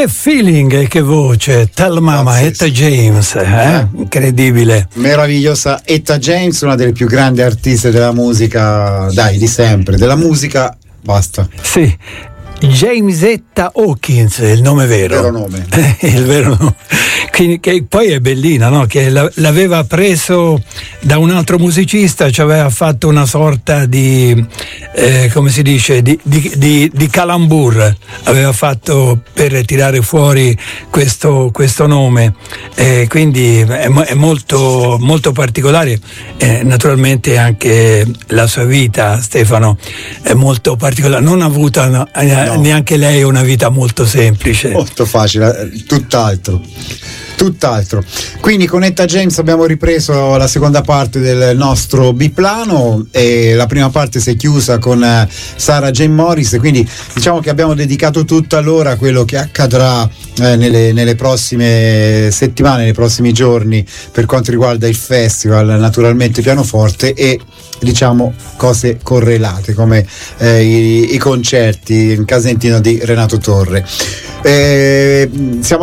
Che feeling e che voce, Tell Mama, Etta James, incredibile. Meravigliosa Etta James, una delle più grandi artiste della musica, di sempre, della musica, basta. Sì. James Etta Hawkins è il nome vero. Il vero nome. Il vero nome. Che poi è bellina, no? Che l'aveva preso da un altro musicista, ci aveva fatto una sorta di come si dice, di calembour, aveva fatto per tirare fuori questo nome, quindi è molto, molto particolare. Naturalmente anche la sua vita, Stefano, è molto particolare, non ha avuto neanche lei una vita molto semplice, molto facile, tutt'altro. Quindi con Etta James abbiamo ripreso la seconda parte del nostro biplano e la prima parte si è chiusa con Sarah Jane Morris, quindi diciamo che abbiamo dedicato tutta l'ora a quello che accadrà nelle prossime settimane, nei prossimi giorni per quanto riguarda il festival, naturalmente pianoforte e diciamo cose correlate come i concerti in Casentino di Renato Torre. Siamo